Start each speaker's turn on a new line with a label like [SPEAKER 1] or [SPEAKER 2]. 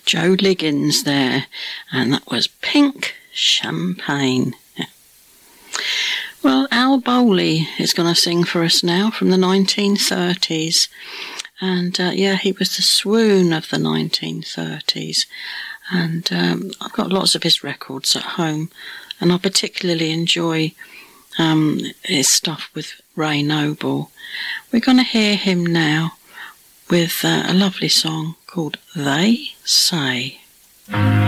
[SPEAKER 1] Joe Liggins there, and that was Pink Champagne. Well, Al Bowley is going to sing for us now from the 1930s. And he was the swoon of the 1930s. And I've got lots of his records at home. And I particularly enjoy his stuff with Ray Noble. We're going to hear him now with a lovely song called They Say.